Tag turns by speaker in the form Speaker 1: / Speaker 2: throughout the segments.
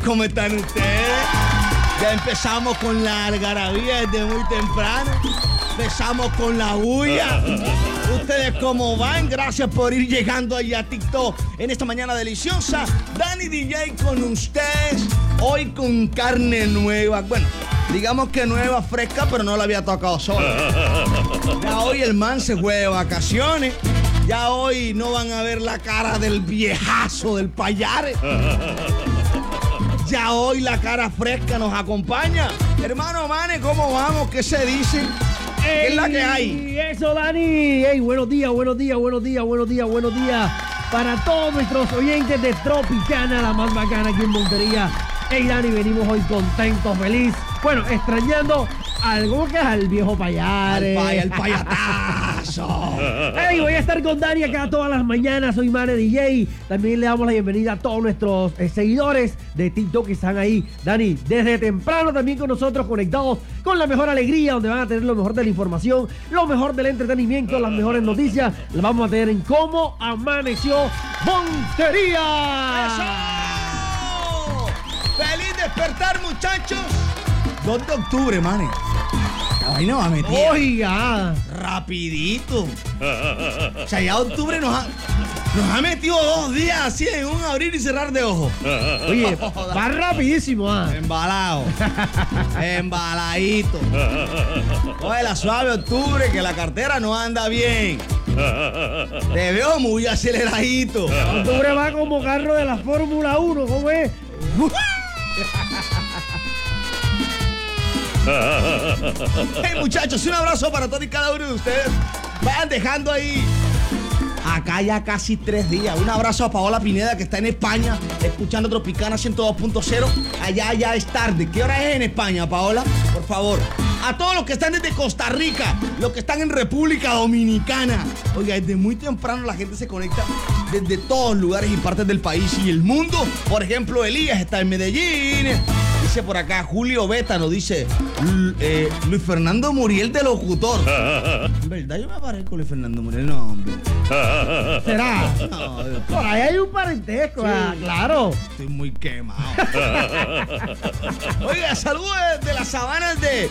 Speaker 1: ¿cómo están ustedes? Ya empezamos con la algarabía desde muy temprano. Empezamos con la bulla. ¿Ustedes cómo van? Gracias por ir llegando ahí a TikTok en esta mañana deliciosa. Dani DJ con ustedes. Hoy con carne nueva. Bueno, digamos que nueva, fresca, pero no la había tocado sola. Ya hoy el man se fue de vacaciones. Ya hoy no van a ver la cara del viejazo del Payare. Ya hoy la cara fresca nos acompaña. Hermano Mane, ¿cómo vamos? ¿Qué se dice? ¿Qué es la que hay?
Speaker 2: Eso, Dani. Hey, buenos días para todos nuestros oyentes de Tropicana, la más bacana aquí en Montería. Hey, Dani, venimos hoy contentos, feliz. Bueno, extrañando algo que es al viejo Payare.
Speaker 1: Al payatazo.
Speaker 2: Hey, voy a estar con Dani acá todas las mañanas. Soy Mane DJ. También le damos la bienvenida a todos nuestros seguidores de TikTok que están ahí. Dani, desde temprano también con nosotros conectados con la mejor alegría, donde van a tener lo mejor de la información, lo mejor del entretenimiento, las mejores noticias. Las vamos a tener en Cómo Amaneció Montería.
Speaker 1: ¡Eso! ¡Feliz despertar, muchachos! 2 de octubre, Mane. La vaina va a meter.
Speaker 2: Oiga.
Speaker 1: Rapidito. O sea, ya octubre nos ha metido 2 días así en un abrir y cerrar de ojos.
Speaker 2: Oye, va rapidísimo,
Speaker 1: Embalado. Embaladito. Oye, la suave octubre, que la cartera no anda bien. Te veo muy aceleradito.
Speaker 2: Octubre va como carro de la Fórmula 1, ¿cómo es?
Speaker 1: Hey, muchachos, un abrazo para todos y cada uno de ustedes. Vayan dejando ahí. Acá ya casi 3 días. Un abrazo a Paola Pineda, que está en España, escuchando Tropicana 102.0. Allá ya es tarde. ¿Qué hora es en España, Paola? Por favor. A todos los que están desde Costa Rica, los que están en República Dominicana. Oiga, desde muy temprano la gente se conecta desde todos lugares y partes del país y el mundo. Por ejemplo, Elías está en Medellín. Dice por acá, Julio Beta nos dice, Luis Fernando Muriel de locutor. En verdad yo me parezco a Luis Fernando Muriel, no, hombre.
Speaker 2: ¿Será?
Speaker 1: No,
Speaker 2: por ahí hay un parentesco, sí. Claro.
Speaker 1: Estoy muy quemado. Oiga, saludos de las sabanas de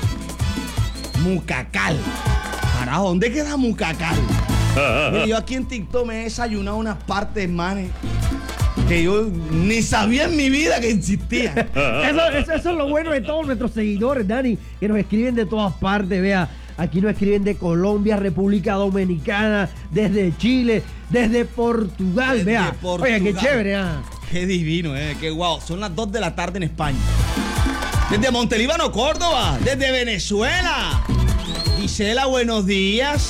Speaker 1: Mucacal. Carajo, ¿dónde queda Mucacal? Mira, yo aquí en TikTok me he desayunado unas partes, manes, que yo ni sabía en mi vida que existían.
Speaker 2: Eso es lo bueno de todos nuestros seguidores, Dani, que nos escriben de todas partes. Vea, aquí nos escriben de Colombia, República Dominicana, desde Chile, desde Portugal.
Speaker 1: Desde
Speaker 2: vea.
Speaker 1: Portugal.
Speaker 2: Oye, qué chévere,
Speaker 1: Qué divino, qué guau. Son las 2 de la tarde en España. Desde Montelíbano, Córdoba, desde Venezuela. Gisela, buenos días.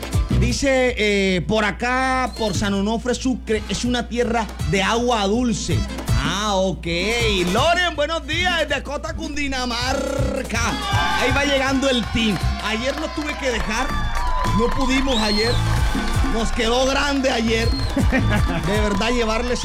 Speaker 1: Dice, por acá, por San Onofre Sucre, es una tierra de agua dulce. Ah, ok. Loren, buenos días, desde Cota, Cundinamarca. Ahí va llegando el team. Ayer nos tuve que dejar, no pudimos ayer. Nos quedó grande ayer. De verdad, llevarles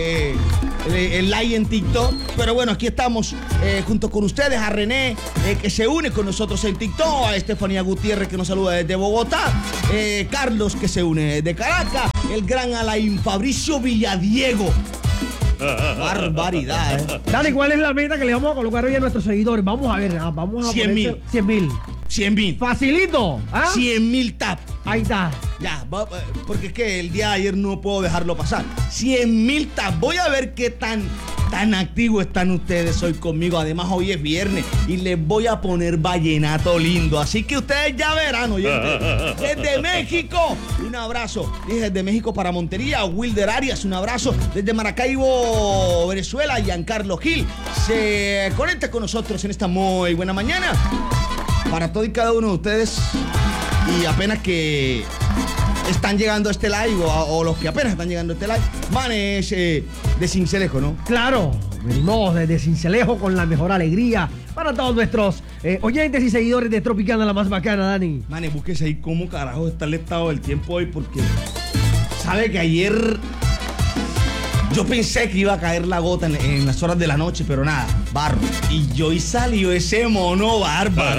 Speaker 1: el like en TikTok. Pero bueno, aquí estamos junto con ustedes, a René, que se une con nosotros en TikTok, a Estefanía Gutiérrez, que nos saluda desde Bogotá, Carlos, que se une desde Caracas, el gran Alain Fabricio Villadiego. Barbaridad,
Speaker 2: Dani, ¿cuál es la meta que le vamos a colocar hoy a nuestros seguidores? Vamos a ver, vamos a
Speaker 1: 100,000.
Speaker 2: 100,000. Facilito.
Speaker 1: 100,000 tap.
Speaker 2: Ahí está.
Speaker 1: Ya, porque es que el día de ayer no puedo dejarlo pasar. 100,000 tap. Voy a ver qué tan activos están ustedes hoy conmigo. Además, hoy es viernes y les voy a poner vallenato lindo. Así que ustedes ya verán, oyentes. Desde México, un abrazo. Dije desde México para Montería, Wilder Arias, un abrazo. Desde Maracaibo, Venezuela, Giancarlo Gil se conecta con nosotros en esta muy buena mañana. Para todo y cada uno de ustedes, y apenas que están llegando a este live, o los que apenas están llegando a este live, Mane es de Sincelejo, ¿no?
Speaker 2: Claro, venimos desde Sincelejo con la mejor alegría para todos nuestros oyentes y seguidores de Tropicana, la más bacana, Dani.
Speaker 1: Mane, búsquese ahí cómo carajo está el estado del tiempo hoy, porque sabe que ayer yo pensé que iba a caer la gota en las horas de la noche, pero nada, barro. Y hoy salió ese mono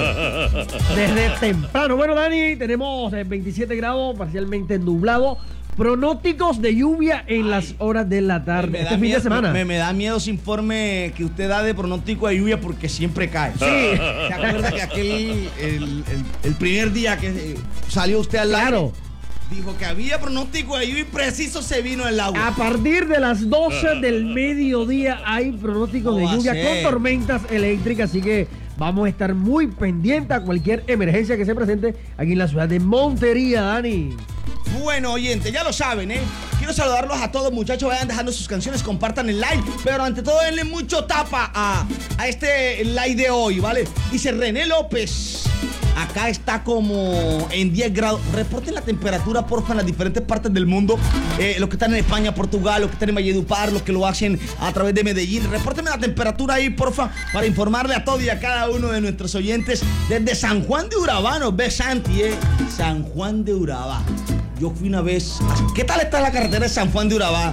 Speaker 1: bárbaro.
Speaker 2: Desde temprano. Bueno, Dani, tenemos 27 grados, parcialmente nublado. Pronósticos de lluvia en las horas de la tarde. Este fin de semana.
Speaker 1: Me da miedo ese informe que usted da de pronóstico de lluvia porque siempre cae. Sí. ¿Se acuerda que el primer día que salió usted al aire? Dijo que había pronóstico de lluvia y preciso se vino el agua.
Speaker 2: A partir de las 12 del mediodía hay pronósticos de lluvia con tormentas eléctricas, así que vamos a estar muy pendientes a cualquier emergencia que se presente aquí en la ciudad de Montería, Dani.
Speaker 1: Bueno, oyentes, ya lo saben, ¿eh? Quiero saludarlos a todos, muchachos. Vayan dejando sus canciones, compartan el like. Pero ante todo, denle mucho tapa a este like de hoy, ¿vale? Dice René López. Acá está como en 10 grados. Reporten la temperatura, porfa, en las diferentes partes del mundo. Los que están en España, Portugal, los que están en Valledupar, los que lo hacen a través de Medellín. Repórtenme la temperatura ahí, porfa, para informarle a todos y a cada uno de nuestros oyentes desde San Juan de Urabá. Nos ve Santi, San Juan de Urabá. Yo fui una vez. ¿Qué tal está la carretera de San Juan de Urabá?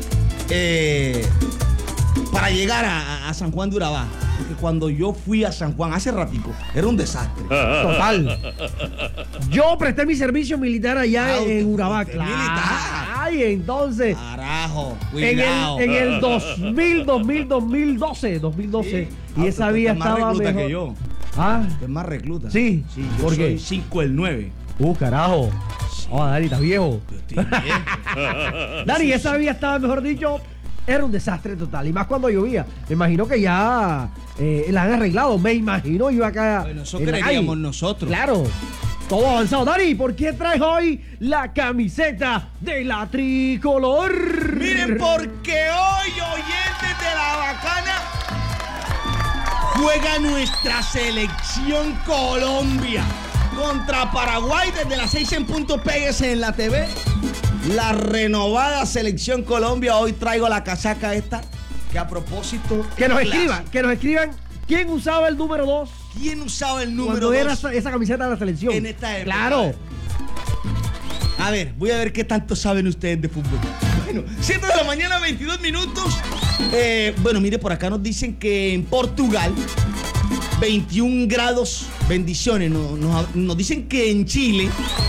Speaker 1: Para llegar a San Juan de Urabá. Porque cuando yo fui a San Juan hace ratico, era un desastre.
Speaker 2: Total. Yo presté mi servicio militar allá en Urabá.
Speaker 1: Militar.
Speaker 2: Ay, entonces.
Speaker 1: Carajo, cuidado.
Speaker 2: En el 2012. Sí. Y esa vía estaba
Speaker 1: más recluta
Speaker 2: mejor.
Speaker 1: que yo. Es más recluta.
Speaker 2: Sí.
Speaker 1: Yo
Speaker 2: ¿Por
Speaker 1: soy
Speaker 2: qué?
Speaker 1: 5 el 9.
Speaker 2: Carajo. Dani, estás viejo. Dani, esa vía estaba, mejor dicho, era un desastre total. Y más cuando llovía. Me imagino que ya la han arreglado. Me imagino yo acá.
Speaker 1: Bueno, eso creeríamos nosotros.
Speaker 2: Claro. Todo avanzado. Dani, ¿por qué traes hoy la camiseta de la tricolor?
Speaker 1: Miren, porque hoy, oyentes de La Bacana, juega nuestra selección Colombia contra Paraguay desde las 6 en punto. Péguese en la TV. La renovada selección Colombia. Hoy traigo la casaca esta, que a propósito...
Speaker 2: Que nos escriban quién usaba el número 2.
Speaker 1: ¿Quién usaba el número 2?
Speaker 2: Cuando era esa camiseta de la selección.
Speaker 1: En esta época.
Speaker 2: Claro.
Speaker 1: A ver, voy a ver qué tanto saben ustedes de fútbol. Bueno, 7 de la mañana, 22 minutos. Bueno, mire, por acá nos dicen que en Portugal 21 grados, bendiciones. Nos dicen que en Chile...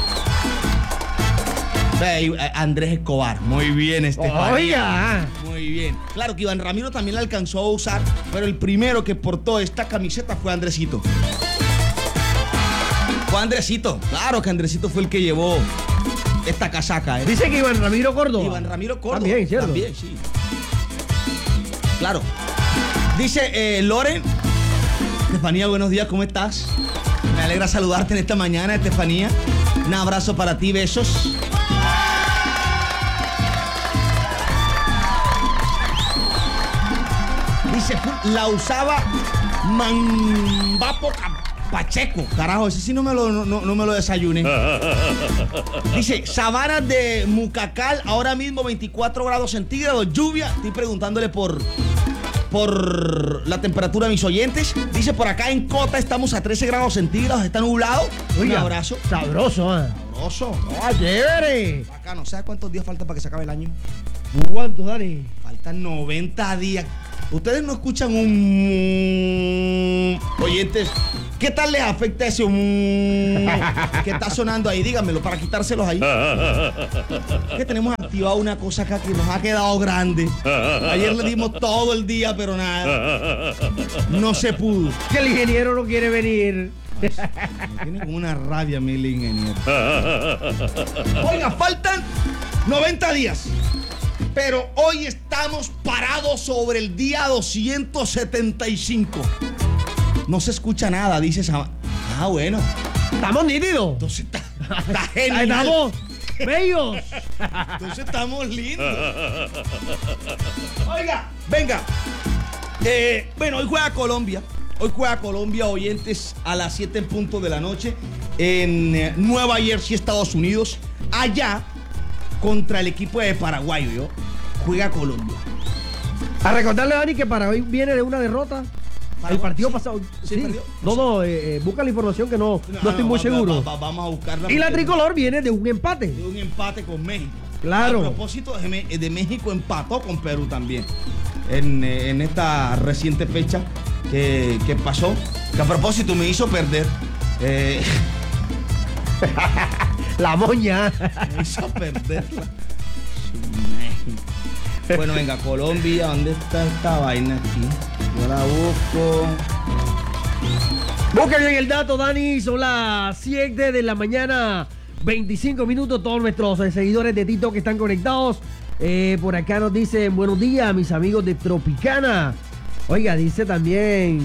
Speaker 1: Andrés Escobar, muy bien, Estefanía.
Speaker 2: Oiga.
Speaker 1: Muy bien. Claro que Iván Ramiro también la alcanzó a usar, pero el primero que portó esta camiseta fue Andresito. Claro que Andresito fue el que llevó esta casaca.
Speaker 2: Dice que Iván Ramiro Córdoba.
Speaker 1: Iván Ramiro Córdoba.
Speaker 2: También, ¿cierto?
Speaker 1: También, sí. Claro. Dice Loren. Estefanía, buenos días, ¿cómo estás? Me alegra saludarte en esta mañana, Estefanía. Un abrazo para ti, besos. Dice, la usaba Mambapo Pacheco. Carajo, ese sí no me lo desayuné. Dice, Sabanas de Mucacal, ahora mismo 24 grados centígrados, lluvia. Estoy preguntándole por la temperatura de mis oyentes. Dice, por acá en Cota estamos a 13 grados centígrados, está nublado.
Speaker 2: Oiga,
Speaker 1: un abrazo.
Speaker 2: Sabroso,
Speaker 1: Sabroso.
Speaker 2: Chévere.
Speaker 1: Acá no sé cuántos días falta para que se acabe el año.
Speaker 2: ¿Cuántos, Dani?
Speaker 1: Faltan 90 días. Ustedes no escuchan un... Oyentes, ¿qué tal les afecta ese que está sonando ahí? Díganmelo para quitárselos ahí. Que tenemos activado una cosa acá que nos ha quedado grande. Ayer le dimos todo el día, pero nada. No se pudo.
Speaker 2: Que el ingeniero no quiere venir.
Speaker 1: Me tiene como una rabia, mi ingeniero. Oiga, faltan 90 días. Pero hoy estamos parados sobre el día 275. No se escucha nada, dice Sama. Ah, bueno.
Speaker 2: Estamos nítidos.
Speaker 1: Entonces está genial.
Speaker 2: Estamos bellos.
Speaker 1: Entonces estamos lindos. Oiga, venga. Bueno, hoy juega Colombia. Hoy juega Colombia, oyentes, a las 7 en punto de la noche en Nueva Jersey, Estados Unidos. Allá, contra el equipo de Paraguay, ¿yo? Juega Colombia.
Speaker 2: A recordarle, Dani, que Paraguay viene de una derrota. El partido pasado.
Speaker 1: Sí, perdió.
Speaker 2: No, busca la información que no estoy muy seguro.
Speaker 1: Vamos a buscarla.
Speaker 2: Y la tricolor viene de un empate.
Speaker 1: De un empate con México.
Speaker 2: Claro.
Speaker 1: A propósito de México, empató con Perú también. En esta reciente fecha que pasó. Que a propósito me hizo perder.
Speaker 2: La moña.
Speaker 1: Me hizo perderla. Bueno, venga, Colombia, ¿dónde está esta vaina aquí? Yo la busco.
Speaker 2: Busca bien el dato, Dani. Son las 7 de la mañana, 25 minutos. Todos nuestros seguidores de TikTok que están conectados. Por acá nos dicen buenos días, mis amigos de Tropicana. Oiga, dice también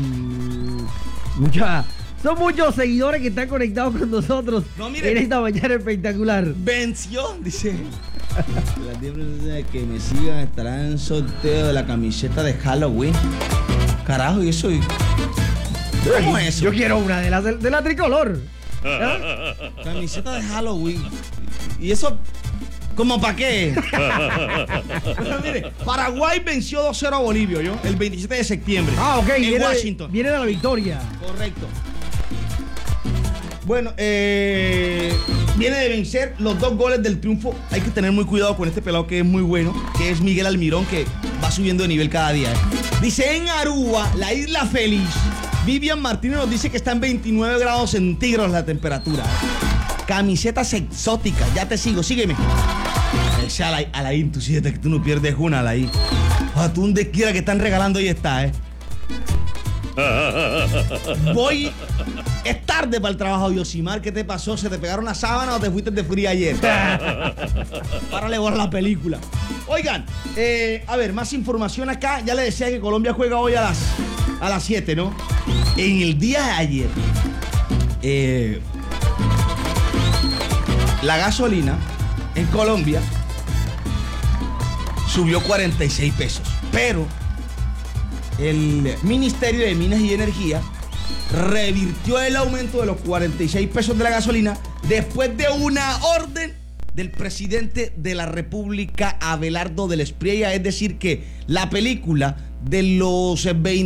Speaker 2: son muchos seguidores que están conectados con nosotros en esta mañana espectacular.
Speaker 1: Venció, dice. Las 10 personas que me sigan estarán en sorteo de la camiseta de Halloween. Carajo, ¿y eso? ¿Cómo es eso?
Speaker 2: Yo quiero una de la tricolor.
Speaker 1: Camiseta de Halloween. ¿Y eso? ¿Cómo para qué? Pero mire, Paraguay venció 2-0 a Bolivia, ¿yo? El 27 de septiembre.
Speaker 2: Ok.
Speaker 1: En Washington.
Speaker 2: Viene de la victoria.
Speaker 1: Correcto. Bueno, viene de vencer los 2 goles del triunfo. Hay que tener muy cuidado con este pelado que es muy bueno, que es Miguel Almirón, que va subiendo de nivel cada día. Dice en Aruba, la isla feliz. Vivian Martínez nos dice que está en 29 grados centígrados la temperatura. Camisetas exóticas, ya te sigo, sígueme. Ese Alain, tú sientes que tú no pierdes una, Alain. Tú donde quiera que están regalando ahí está, Voy. Es tarde para el trabajo, Yosimar. ¿Qué te pasó? ¿Se te pegaron las sábanas o te fuiste de frío ayer? Párale borrar la película. Oigan, a ver, más información acá. Ya le decía que Colombia juega hoy a las 7, ¿no? En el día de ayer, la gasolina en Colombia subió 46 pesos. Pero el Ministerio de Minas y Energía revirtió el aumento de los 46 pesos de la gasolina después de una orden del presidente de la República, Abelardo del Espriella. Es decir, que la película de los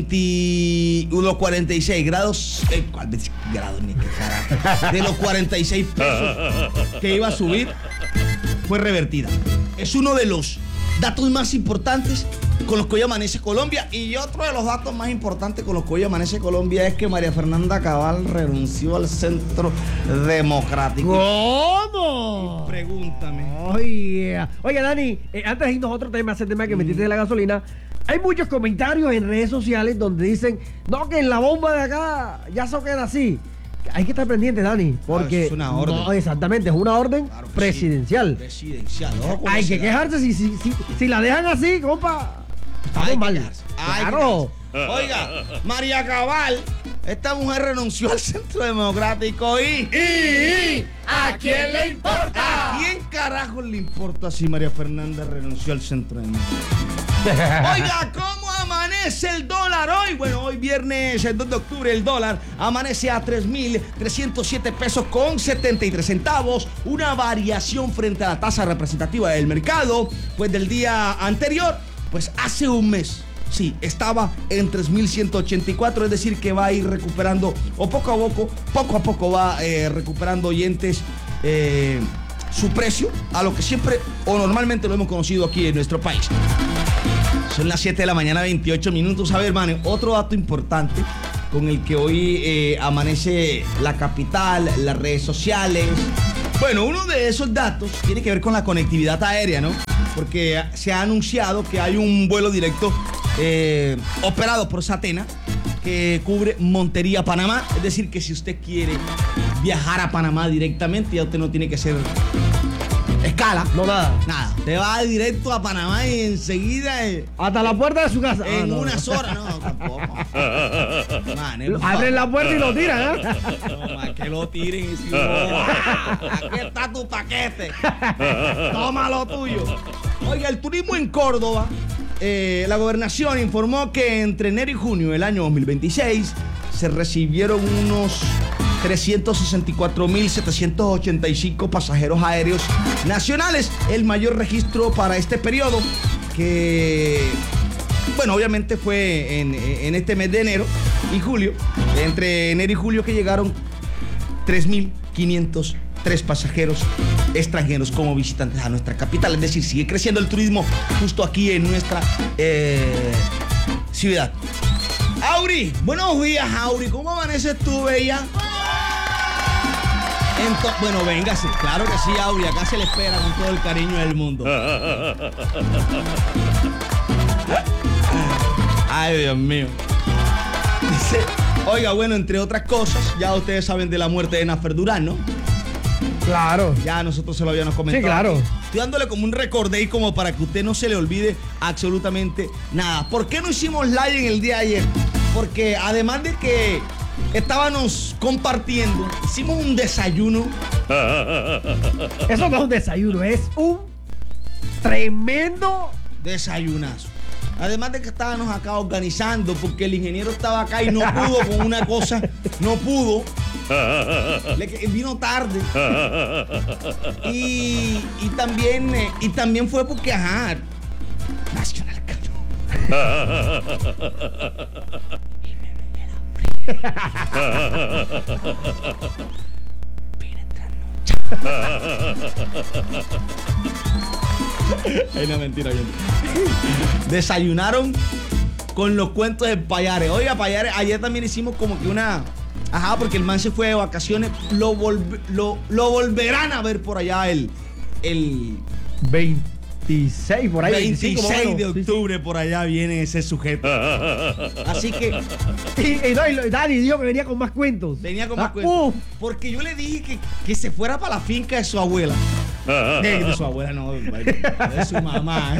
Speaker 1: 46 grados, ¿cuál grados ni qué carajo? De los 46 pesos que iba a subir, fue revertida. Es uno de los datos más importantes con los que hoy amanece Colombia. Y otro de los datos más importantes con los que hoy amanece Colombia es que María Fernanda Cabal renunció al Centro Democrático.
Speaker 2: ¿Cómo?
Speaker 1: Pregúntame.
Speaker 2: Oye, Dani, antes de irnos a otro tema, ese tema que metiste de la gasolina, hay muchos comentarios en redes sociales donde dicen, no, que en la bomba de acá ya eso queda así. Hay que estar pendiente, Dani, porque
Speaker 1: es una orden.
Speaker 2: No, exactamente, es una orden presidencial.
Speaker 1: Sí. Presidencial.
Speaker 2: Hay que quejarse si la dejan así, compa. Estamos mal. Claro.
Speaker 1: Oiga, María Cabal, esta mujer renunció al Centro Democrático y
Speaker 2: ¿a quién le importa?
Speaker 1: ¿A quién carajo le importa si María Fernanda renunció al Centro Democrático? Oiga, ¿cómo amanece el dólar hoy? Bueno, hoy viernes, el 2 de octubre, el dólar amanece a 3.307 pesos con 73 centavos. Una variación frente a la tasa representativa del mercado, pues del día anterior, pues hace un mes. Sí, estaba en 3.184, es decir, que va a ir recuperando, o poco a poco va recuperando oyentes su precio a lo que siempre o normalmente lo hemos conocido aquí en nuestro país. Son las 7 de la mañana, 28 minutos. A ver, hermano, otro dato importante con el que hoy amanece la capital, las redes sociales. Bueno, uno de esos datos tiene que ver con la conectividad aérea, ¿no? Porque se ha anunciado que hay un vuelo directo operado por Satena que cubre Montería, Panamá. Es decir, que si usted quiere viajar a Panamá directamente, ya usted no tiene que hacer escala.
Speaker 2: No, nada.
Speaker 1: Te va directo a Panamá y enseguida
Speaker 2: hasta la puerta de su casa.
Speaker 1: En unas horas. No, tampoco.
Speaker 2: Abren la puerta y lo tiran,
Speaker 1: No, que lo tiren y si no, aquí está tu paquete. Toma lo tuyo. Oiga, el turismo en Córdoba, la gobernación informó que entre enero y junio del año 2026 se recibieron unos 364.785 pasajeros aéreos nacionales, el mayor registro para este periodo, que, bueno, obviamente fue en este mes de enero y julio, entre enero y julio, que llegaron 3.503 pasajeros extranjeros como visitantes a nuestra capital. Es decir, sigue creciendo el turismo justo aquí en nuestra ciudad. Auri, buenos días, Auri. ¿Cómo amaneces tú, bella? Bueno, véngase, claro que sí, Auri, acá se le espera con todo el cariño del mundo. Ay, Dios mío. Dice, oiga, bueno, entre otras cosas, ya ustedes saben de la muerte de Nafer Durán, ¿no?
Speaker 2: Claro.
Speaker 1: Ya nosotros se lo habíamos comentado.
Speaker 2: Sí, claro.
Speaker 1: Estoy dándole como un recordé como para que usted no se le olvide absolutamente nada. ¿Por qué no hicimos live en el día de ayer? Porque además de que estábamos compartiendo, hicimos un desayuno.
Speaker 2: Eso no es un desayuno, es un tremendo
Speaker 1: Desayunazo. Además de que estábamos acá organizando, porque el ingeniero estaba acá y no pudo con una cosa, no pudo. Vino tarde. Y también fue porque, ajá, Nacional ganó. Ay, no, mentira, bien. Desayunaron con los cuentos de Payares. Oiga, Payares, ayer también hicimos como que una... Ajá, porque el man se fue de vacaciones. Lo volverán a ver por allá el
Speaker 2: 26, por ahí.
Speaker 1: 26 de octubre, por allá viene ese sujeto. Así que...
Speaker 2: Y Dani dijo que venía con más cuentos.
Speaker 1: Venía con más cuentos. Porque yo le dije que se fuera para la finca de su abuela. De su abuela, no, de su mamá.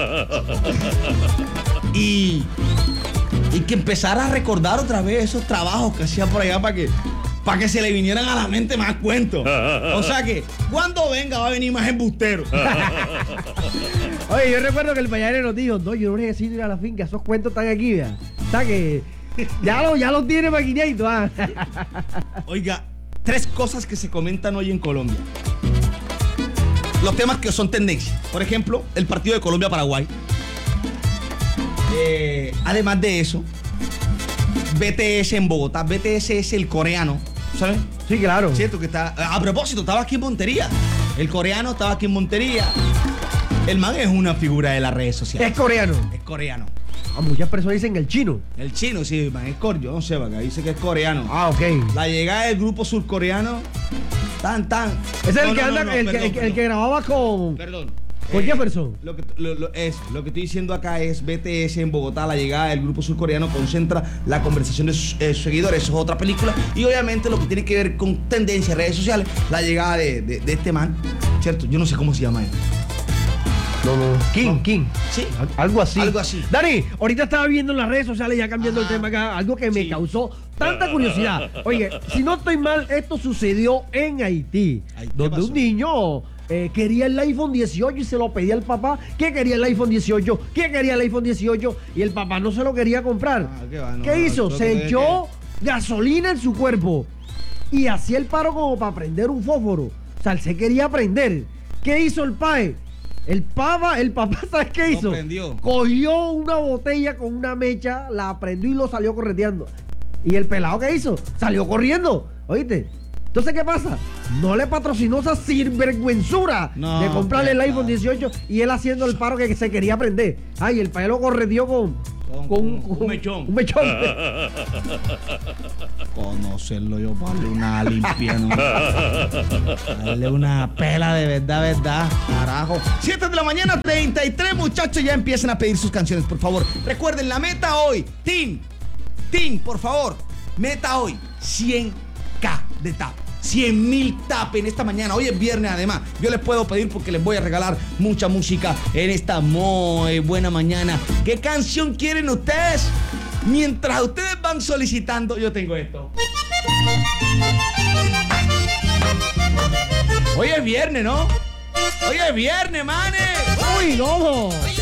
Speaker 1: Y que empezara a recordar otra vez esos trabajos que hacía por allá para que se le vinieran a la mente más cuentos. O sea que cuando venga va a venir más embustero.
Speaker 2: Oye, yo recuerdo que el Payares nos dijo, no, yo no necesito ir a la finca, esos cuentos están aquí, vea. O sea que ya los tiene maquinadito.
Speaker 1: Oiga, 3 cosas que se comentan hoy en Colombia. Los temas que son tendencia. Por ejemplo, el partido de Colombia-Paraguay. Además de eso, BTS en Bogotá. BTS es el coreano, ¿sabes?
Speaker 2: Sí, claro.
Speaker 1: Cierto que está... A propósito, estaba aquí en Montería. El coreano estaba aquí en Montería. El man es una figura de las redes sociales.
Speaker 2: Es coreano.
Speaker 1: Es coreano.
Speaker 2: Muchas personas dicen el chino.
Speaker 1: El chino, sí, man, es coreano. Yo no sé, porque dice que es coreano.
Speaker 2: Ah, ok.
Speaker 1: La llegada del grupo surcoreano...
Speaker 2: Ese es el que anda, el que grababa con...
Speaker 1: Perdón.
Speaker 2: Con Jefferson.
Speaker 1: Lo que estoy diciendo acá es BTS en Bogotá, la llegada del grupo surcoreano concentra la conversación de sus seguidores. Eso es otra película. Y obviamente lo que tiene que ver con tendencias, redes sociales, la llegada de este man, ¿cierto? Yo no sé cómo se llama él.
Speaker 2: King.
Speaker 1: Sí.
Speaker 2: Algo así.
Speaker 1: Dani,
Speaker 2: ahorita estaba viendo en las redes sociales, ya cambiando el tema acá, algo que me causó tanta curiosidad. Oye, si no estoy mal, esto sucedió en Haití, donde un niño quería el iPhone 18 y se lo pedía al papá que quería el iPhone 18, y el papá no se lo quería comprar. ¿Qué hizo? Se echó gasolina en su cuerpo y hacía el paro como para prender un fósforo. O sea, él se quería prender. ¿Qué hizo el padre? El papá, ¿sabes qué hizo?
Speaker 1: Prendió.
Speaker 2: Cogió una botella con una mecha, la prendió y lo salió correteando. ¿Y el pelado qué hizo? Salió corriendo, ¿oíste? Entonces, ¿qué pasa? No le patrocinó esa sinvergüenzura de comprarle el iPhone 18 y él haciendo el paro que se quería prender. Ay, el padre lo correteó con un mechón. Un mechón.
Speaker 1: Conocerlo yo para darle una limpia, ¿no? Darle una pela de verdad. Carajo. 7 de la mañana, 33 muchachos ya empiezan a pedir sus canciones, por favor. Recuerden, la meta hoy, Team, por favor, meta hoy 100K de tap. 100,000 tap en esta mañana. Hoy es viernes, además. Yo les puedo pedir porque les voy a regalar mucha música en esta muy buena mañana. ¿Qué canción quieren ustedes? Mientras ustedes van solicitando, yo tengo esto. Hoy es viernes, ¿no? Hoy es viernes, manes.
Speaker 2: ¡Uy, no!